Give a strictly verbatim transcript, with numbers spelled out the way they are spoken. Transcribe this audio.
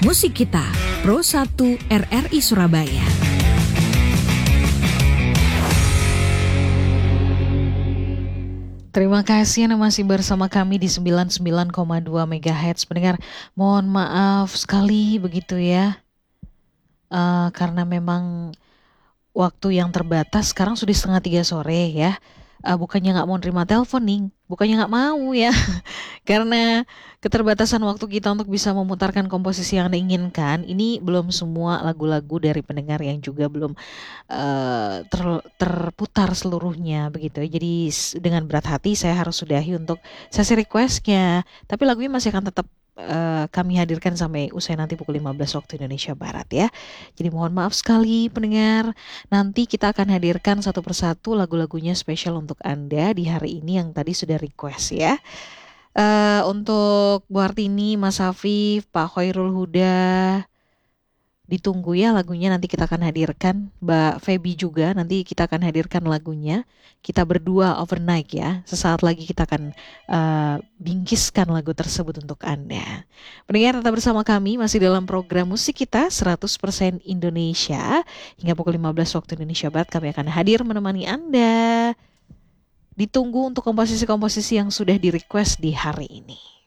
Musik Kita, Pro satu R R I Surabaya. Terima kasih Anda masih bersama kami di sembilan puluh sembilan koma dua megahertz. Pendengar, mohon maaf sekali begitu ya. Uh, karena memang waktu yang terbatas, sekarang sudah setengah tiga sore ya. Uh, bukannya nggak mau nerima telepon nih, bukannya nggak mau ya. Karena keterbatasan waktu kita untuk bisa memutarkan komposisi yang Anda inginkan. Ini belum semua lagu-lagu dari pendengar yang juga belum Uh, ter, terputar seluruhnya begitu. Jadi dengan berat hati saya harus sudahi untuk sesi requestnya. Tapi lagunya masih akan tetap uh, kami hadirkan sampai usai nanti pukul lima belas waktu Indonesia Barat ya. Jadi mohon maaf sekali pendengar. Nanti kita akan hadirkan satu persatu lagu-lagunya spesial untuk Anda di hari ini yang tadi sudah request ya. Uh, untuk Bu Hartini, Mas Hafif, Pak Khairul Huda, ditunggu ya lagunya, nanti kita akan hadirkan. Mbak Feby juga nanti kita akan hadirkan lagunya. Kita berdua overnight ya. Sesaat lagi kita akan uh, bingkiskan lagu tersebut untuk Anda. Pendengar tetap bersama kami masih dalam program Musik Kita seratus persen Indonesia. Hingga pukul lima belas waktu Indonesia Barat kami akan hadir menemani Anda. Ditunggu untuk komposisi-komposisi yang sudah di request di hari ini.